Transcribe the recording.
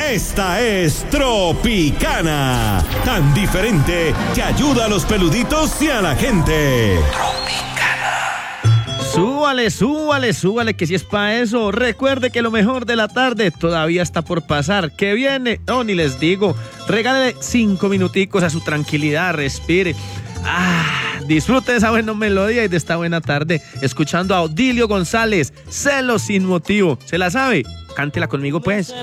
Esta es Tropicana, tan diferente que ayuda a los peluditos y a la gente. Súbale, que si es pa' eso. Recuerde que lo mejor de la tarde todavía está por pasar. Que viene, ni les digo. Regálele 5 minuticos a su tranquilidad, respire. Disfrute de esa buena melodía y de esta buena tarde, escuchando a Odilio González, Celos sin motivo. ¿Se la sabe? Cántela conmigo, pues.